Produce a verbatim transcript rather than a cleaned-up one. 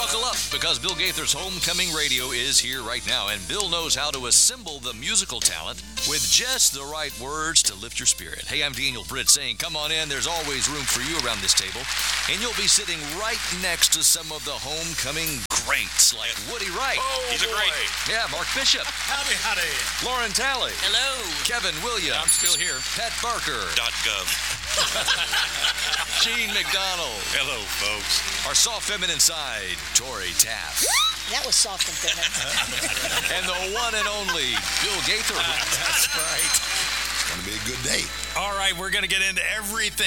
Buckle up, because Bill Gaither's Homecoming Radio is here right now, and Bill knows how to assemble the musical talent with just the right words to lift your spirit. Hey, I'm Daniel Britt saying, come on in. There's always room for you around this table, and you'll be sitting right next to some of the homecoming greats, like Woody Wright. Oh, He's a great. Yeah, Mark Bishop. Howdy, howdy. Lauren Talley. Hello. Kevin Williams. I'm still here. Pat Barker. Dot gov. Gene McDonald. Hello, folks. Our soft feminine side, Tori Taft. That was soft and feminine. And the one and only Bill Gaither. That's right. It's going to be a good day. All right, we're going to get into everything